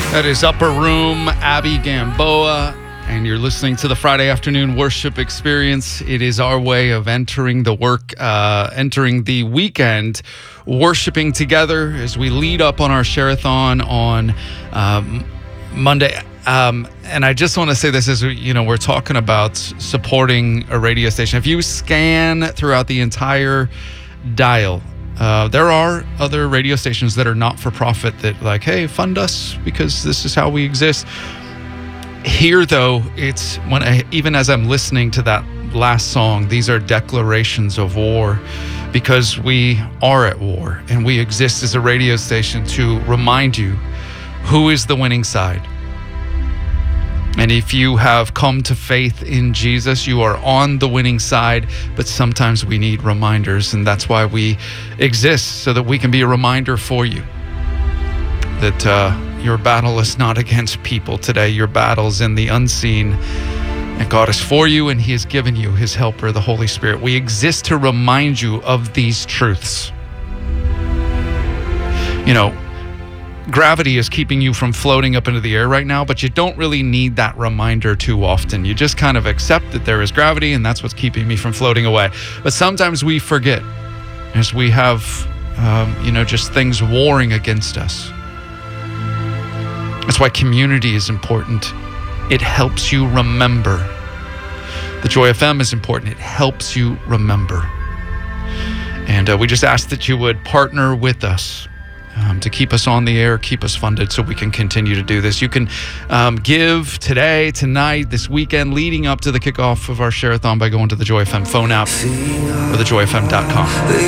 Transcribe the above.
That is Upper Room, Abby Gamboa, and you're listening to the Friday afternoon worship experience. It is our way of entering the weekend, worshiping together as we lead up on our Share-a-thon on Monday. And I just want to say this as we're talking about supporting a radio station. If you scan throughout the entire dial, there are other radio stations that are not for profit that like, hey, fund us because this is how we exist. Here, though, it's even as I'm listening to that last song, these are declarations of war because we are at war and we exist as a radio station to remind you who is the winning side. And if you have come to faith in Jesus, you are on the winning side, but sometimes we need reminders, and that's why we exist, so that we can be a reminder for you that your battle is not against people today. Your battle is in the unseen, and God is for you, and He has given you His helper, the Holy Spirit. We exist to remind you of these truths. Gravity is keeping you from floating up into the air right now, but you don't really need that reminder too often. You just kind of accept that there is gravity and that's what's keeping me from floating away. But sometimes we forget as we have, just things warring against us. That's why community is important. It helps you remember. The Joy FM is important. It helps you remember. And we just ask that you would partner with us to keep us on the air, keep us funded so we can continue to do this. You can give today, tonight, this weekend, leading up to the kickoff of our Share-a-thon by going to the Joy FM phone app or thejoyfm.com.